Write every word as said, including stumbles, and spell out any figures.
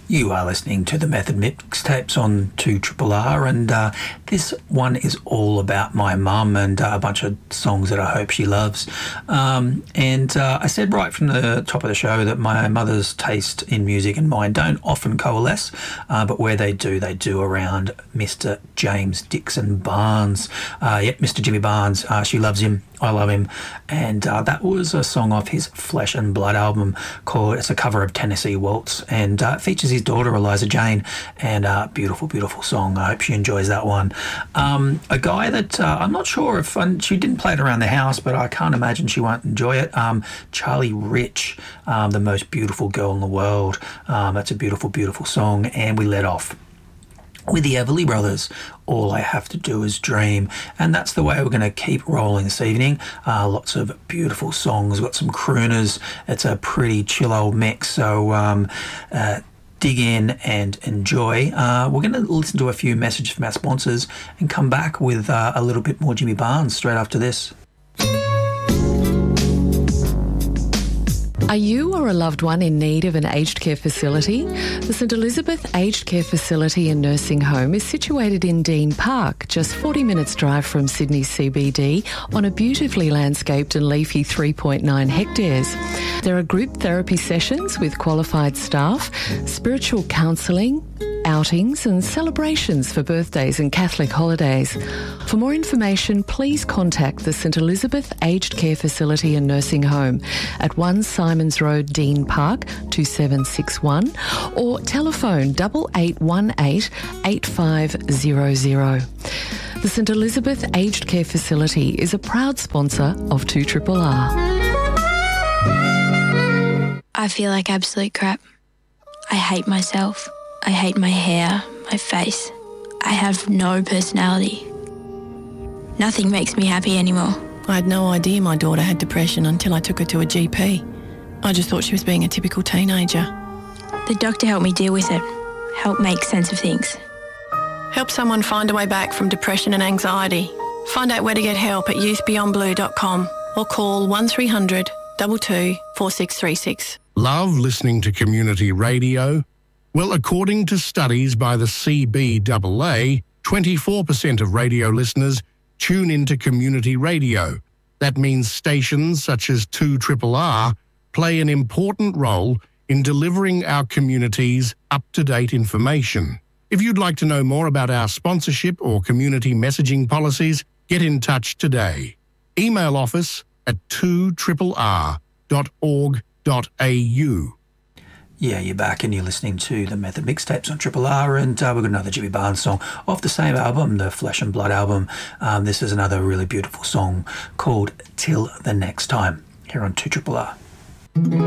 You are listening to the Method Mixtapes on two R R, and uh, this one is all about my mum and uh, a bunch of songs that I hope she loves. Um, and uh, I said right from the top of the show that my mother's taste in music and mine don't often coalesce, uh, but where they do, they do around Mister James Dixon Barnes. Uh, yep, Mister Jimmy Barnes. Uh, she loves him. I love him. And uh, that was a song off his Flesh and Blood album called, it's a cover of Tennessee Waltz, and uh, it features his daughter Eliza Jane, and a uh, beautiful, beautiful song. I hope she enjoys that one. Um, a guy that uh, I'm not sure if, um, she didn't play it around the house, but I can't imagine she won't enjoy it. Um, Charlie Rich, um, The Most Beautiful Girl in the World. Um, that's a beautiful, beautiful song. And we let off with the Everly Brothers, All I Have to Do Is Dream. And that's the way we're going to keep rolling this evening. Uh, lots of beautiful songs. We've got some crooners. It's a pretty chill old mix. So um, uh, dig in and enjoy. Uh, we're going to listen to a few messages from our sponsors and come back with uh, a little bit more Jimmy Barnes straight after this. Are you or a loved one in need of an aged care facility? The St Elizabeth Aged Care Facility and Nursing Home is situated in Dean Park, just forty minutes drive from Sydney C B D, on a beautifully landscaped and leafy three point nine hectares. There are group therapy sessions with qualified staff, spiritual counselling, outings and celebrations for birthdays and Catholic holidays. For more information, please contact the St Elizabeth Aged Care Facility and Nursing Home at one Simons Road, Dean Park, two seven six one, or telephone double eight one eight eight five zero zero. The St Elizabeth Aged Care Facility is a proud sponsor of two R R. I feel like absolute crap. I hate myself. I hate my hair, my face. I have no personality. Nothing makes me happy anymore. I had no idea my daughter had depression until I took her to a G P. I just thought she was being a typical teenager. The doctor helped me deal with it, helped make sense of things. Help someone find a way back from depression and anxiety. Find out where to get help at youth beyond blue dot com or call one three hundred two two four six three six. Love listening to community radio? Well, according to studies by the C B A A, twenty-four percent of radio listeners tune into community radio. That means stations such as two R R R play an important role in delivering our communities up-to-date information. If you'd like to know more about our sponsorship or community messaging policies, get in touch today. Email office at two R R R dot org dot a u. Yeah, you're back and you're listening to the Method Mixtapes on Triple R, and uh, we've got another Jimmy Barnes song off the same album, the Flesh and Blood album. Um, this is another really beautiful song called Till the Next Time here on two R R R.